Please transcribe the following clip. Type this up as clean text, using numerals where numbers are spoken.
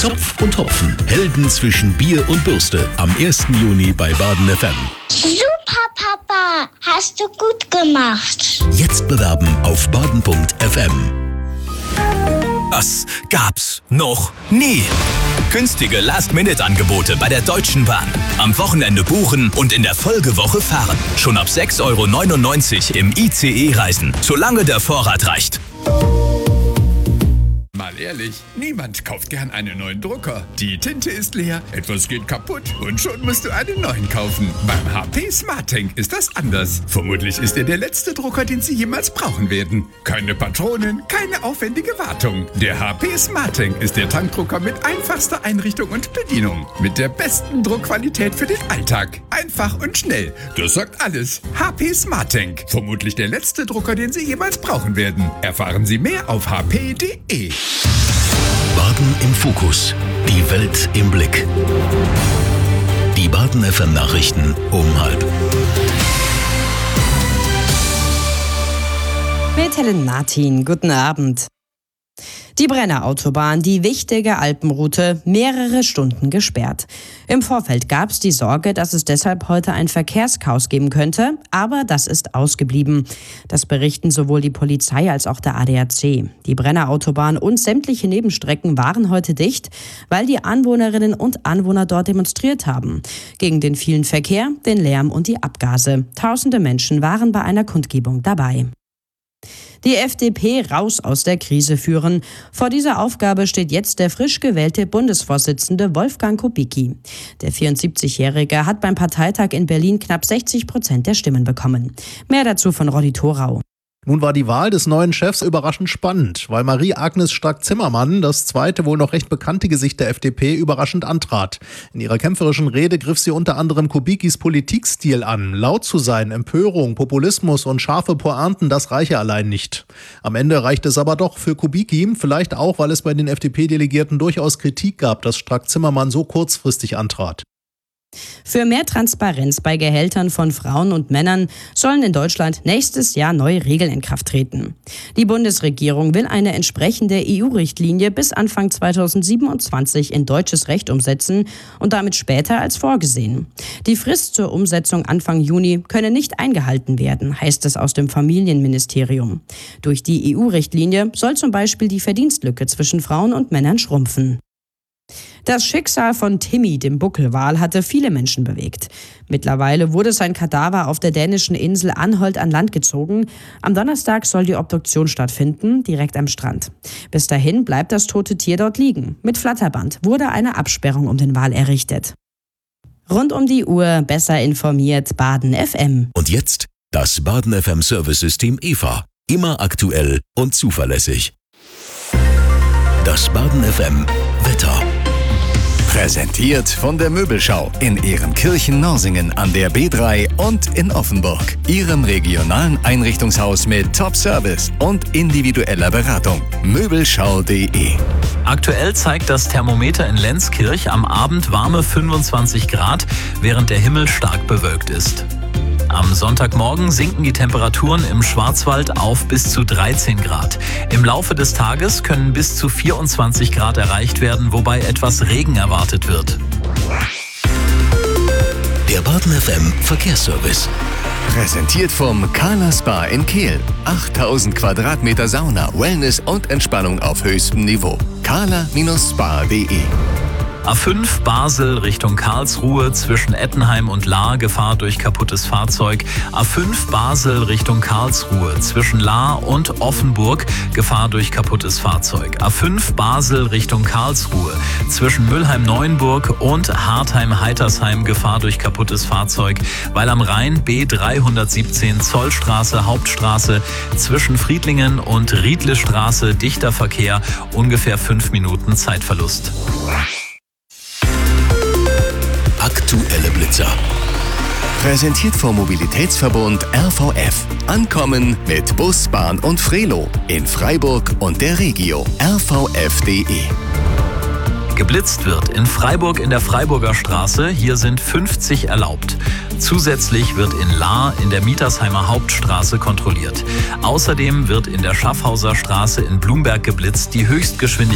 Zopf und Hopfen. Helden zwischen Bier und Bürste. Am 1. Juni bei Baden FM. Super, Papa. Hast du gut gemacht. Jetzt bewerben auf baden.fm. Das gab's noch nie. Günstige Last-Minute-Angebote bei der Deutschen Bahn. Am Wochenende buchen und in der Folgewoche fahren. Schon ab 6,99 € im ICE reisen, solange der Vorrat reicht. Mal ehrlich, niemand kauft gern einen neuen Drucker. Die Tinte ist leer, etwas geht kaputt und schon musst du einen neuen kaufen. Beim HP SmartTank ist das anders. Vermutlich ist er der letzte Drucker, den Sie jemals brauchen werden. Keine Patronen, keine aufwendige Wartung. Der HP SmartTank ist der Tankdrucker mit einfachster Einrichtung und Bedienung. Mit der besten Druckqualität für den Alltag. Einfach und schnell. Das sagt alles. HP SmartTank. Vermutlich der letzte Drucker, den Sie jemals brauchen werden. Erfahren Sie mehr auf hp.de. Baden im Fokus. Die Welt im Blick. Die Baden FM Nachrichten um 12:30. Mit Helen Martin, guten Abend. Die Brenner Autobahn, die wichtige Alpenroute, mehrere Stunden gesperrt. Im Vorfeld gab es die Sorge, dass es deshalb heute ein Verkehrschaos geben könnte, aber das ist ausgeblieben. Das berichten sowohl die Polizei als auch der ADAC. Die Brenner Autobahn und sämtliche Nebenstrecken waren heute dicht, weil die Anwohnerinnen und Anwohner dort demonstriert haben. Gegen den vielen Verkehr, den Lärm und die Abgase. Tausende Menschen waren bei einer Kundgebung dabei. Die FDP raus aus der Krise führen. Vor dieser Aufgabe steht jetzt der frisch gewählte Bundesvorsitzende Wolfgang Kubicki. Der 74-Jährige hat beim Parteitag in Berlin knapp 60% der Stimmen bekommen. Mehr dazu von Roddy Thorau. Nun war die Wahl des neuen Chefs überraschend spannend, weil Marie-Agnes Strack-Zimmermann, das zweite wohl noch recht bekannte Gesicht der FDP, überraschend antrat. In ihrer kämpferischen Rede griff sie unter anderem Kubickis Politikstil an. Laut zu sein, Empörung, Populismus und scharfe Pointen, das reiche allein nicht. Am Ende reichte es aber doch für Kubicki, vielleicht auch, weil es bei den FDP-Delegierten durchaus Kritik gab, dass Strack-Zimmermann so kurzfristig antrat. Für mehr Transparenz bei Gehältern von Frauen und Männern sollen in Deutschland nächstes Jahr neue Regeln in Kraft treten. Die Bundesregierung will eine entsprechende EU-Richtlinie bis Anfang 2027 in deutsches Recht umsetzen und damit später als vorgesehen. Die Frist zur Umsetzung Anfang Juni könne nicht eingehalten werden, heißt es aus dem Familienministerium. Durch die EU-Richtlinie soll zum Beispiel die Verdienstlücke zwischen Frauen und Männern schrumpfen. Das Schicksal von Timmy, dem Buckelwal, hatte viele Menschen bewegt. Mittlerweile wurde sein Kadaver auf der dänischen Insel Anholt an Land gezogen. Am Donnerstag soll die Obduktion stattfinden, direkt am Strand. Bis dahin bleibt das tote Tier dort liegen. Mit Flatterband wurde eine Absperrung um den Wal errichtet. Rund um die Uhr besser informiert Baden FM. Und jetzt das Baden FM Service-System EVA. Immer aktuell und zuverlässig. Das Baden FM Wetter. Präsentiert von der Möbelschau in Ehrenkirchen-Norsingen an der B3 und in Offenburg. Ihrem regionalen Einrichtungshaus mit Top-Service und individueller Beratung. Möbelschau.de. Aktuell zeigt das Thermometer in Lenzkirch am Abend warme 25 Grad, während der Himmel stark bewölkt ist. Am Sonntagmorgen sinken die Temperaturen im Schwarzwald auf bis zu 13 Grad. Im Laufe des Tages können bis zu 24 Grad erreicht werden, wobei etwas Regen erwartet wird. Der Baden FM Verkehrsservice. Präsentiert vom Carla Spa in Kehl. 8000 Quadratmeter Sauna, Wellness und Entspannung auf höchstem Niveau. carla-spa.de. A5 Basel Richtung Karlsruhe zwischen Ettenheim und Lahr, Gefahr durch kaputtes Fahrzeug. A5 Basel Richtung Karlsruhe zwischen Lahr und Offenburg, Gefahr durch kaputtes Fahrzeug. A5 Basel Richtung Karlsruhe zwischen Mülheim-Neuenburg und Hartheim-Heitersheim, Gefahr durch kaputtes Fahrzeug, weil am Rhein B317 Zollstraße, Hauptstraße zwischen Friedlingen und Riedlestraße dichter Verkehr, ungefähr 5 Minuten Zeitverlust. Aktuelle Blitzer. Präsentiert vom Mobilitätsverbund RVF. Ankommen mit Bus, Bahn und Frelo in Freiburg und der Regio. rvf.de. Geblitzt wird in Freiburg in der Freiburger Straße. Hier sind 50 erlaubt. Zusätzlich wird in Lahr in der Mietersheimer Hauptstraße kontrolliert. Außerdem wird in der Schaffhauser Straße in Blumberg geblitzt. Die Höchstgeschwindigkeit